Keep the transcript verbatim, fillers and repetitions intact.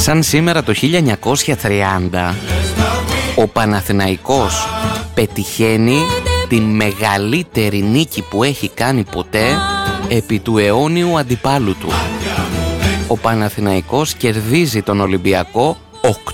Σαν σήμερα το χίλια εννιακόσια τριάντα ο Παναθηναϊκός πετυχαίνει τη μεγαλύτερη νίκη που έχει κάνει ποτέ επί του αιώνιου αντιπάλου του. Ο Παναθηναϊκός κερδίζει τον Ολυμπιακό οκτώ